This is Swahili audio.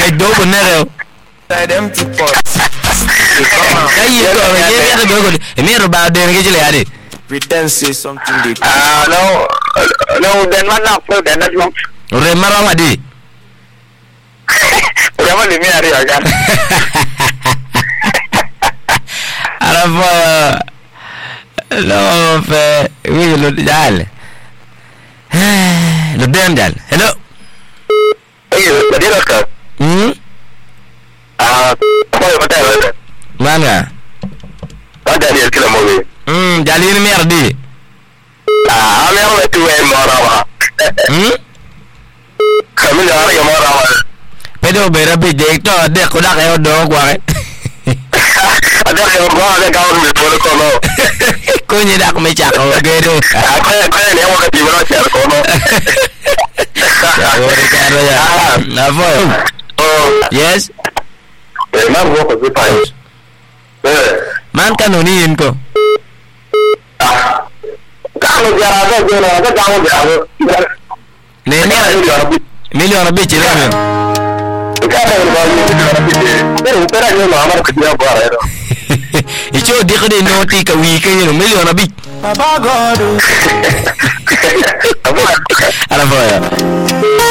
Cái đố của nó Them to pot. cái gì cơ cái cái đố của em rồi bao đêm cái gì lại đi Pretend say something they No, then one up, no, then not long. rồi mà ra đi Jangan limi hari akan. Apa lo fe wi lo dal lo dem dal hello Tadi dokter. Apa yang betul? mana Ada dia kira mobil. jalin merdi Kami yang itu yang marah. Kami yang marah. pedo bera bi dek to dek ko dak e do ko waxe Ada yang gua ada kawan di bawah kono. ko ni dak me chak o gedo Aku yang mau ke bawah share kono. ore karo ya apa yes Memang gua ke situ. man kanunin ko Kalau dia ada jangan jago. ne ni milion bi ci la Icho di ko de noti ka wi ka yino milion abi. Baba God. Ala boya.